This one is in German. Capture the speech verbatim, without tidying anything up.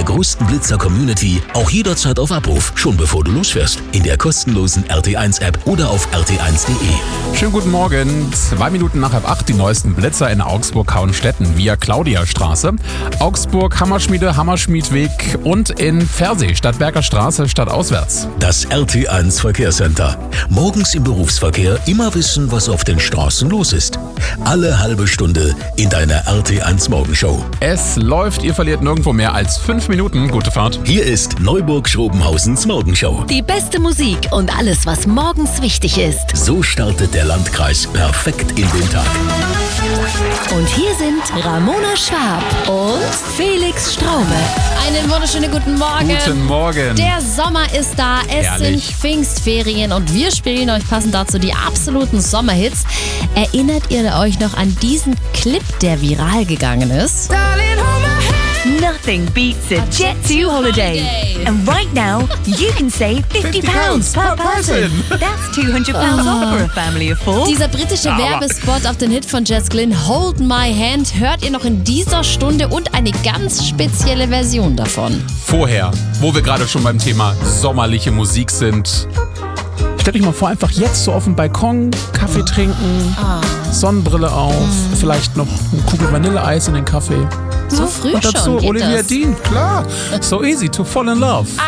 größten Blitzer-Community auch jederzeit auf Abruf, schon bevor du losfährst. In der kostenlosen R T eins App oder auf r t eins punkt de. Schönen guten Morgen. Zwei Minuten nach halb acht die neuesten Blitzer in Augsburg-Hauenstetten via Claudiastraße, Augsburg, Hammerschmiede, Hammerschmiedweg und in Pfersee, Stadtberger Straße, stadtauswärts. Das R T eins Verkehrscenter. Morgens im Berufsverkehr immer wissen, was auf den Straßen los ist. Alle halbe Stunde in deiner R T eins Morgenshow. Es läuft, ihr verliert nirgendwo mehr als fünf Minuten. Gute Fahrt. Hier ist Neuburg-Schrobenhausens Morgenshow. Die beste Musik und alles, was morgens wichtig ist. So startet der Landkreis perfekt in den Tag. Und hier sind Ramona Schwab und Felix Straube. Einen wunderschönen guten Morgen. Guten Morgen. Der Sommer ist da, es Herrlich. sind Pfingstferien und wir spielen euch passend dazu die absoluten Sommerhits. Erinnert ihr euch noch an diesen Clip, der viral gegangen ist? Nothing beats a Jet two holiday. And right now, you can save fifty pounds per person. That's two hundred pounds off for a family of four. Dieser britische Aber- Werbespot auf den Hit von Jess Glynn, Hold My Hand, hört ihr noch in dieser Stunde und eine ganz spezielle Version davon. Vorher, wo wir gerade schon beim Thema sommerliche Musik sind. Stellt euch mal vor, einfach jetzt so auf dem Balkon Kaffee trinken, Sonnenbrille auf, vielleicht noch eine Kugel Vanilleeis in den Kaffee. So früh Und dazu schon geht Olivia das. Dean, klar. So easy to fall in love.